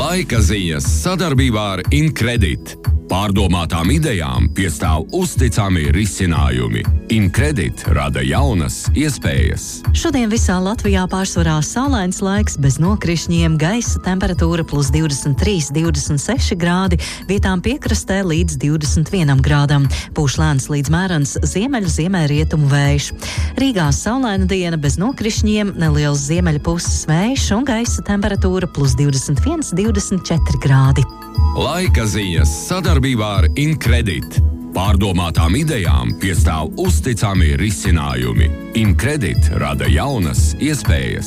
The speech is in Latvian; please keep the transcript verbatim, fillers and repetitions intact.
Laika ziņas sadarbībā ar Incredit. Pārdomātām idejām piestāv uzticami risinājumi. Incredit rada jaunas iespējas. Šodien visā Latvijā pārsvarā saulains laiks bez nokrišņiem, gaisa temperatūra plus divdesmit trīs līdz divdesmit seši grādi, vietām piekrastē līdz divdesmit vienam grādam. Pūš lēns līdz mērens ziemeļu ziemeļrietumu vējš. Rīgā saulaina diena bez nokrišņiem, neliels ziemeļu puses vējš un gaisa temperatūra plus divdesmit viens līdz divdesmit četri grādi. Laika ziņas sadarbībā ar Incredit. Pārdomātām idejām piestāv uzticami risinājumi. Incredit rada jaunas iespējas.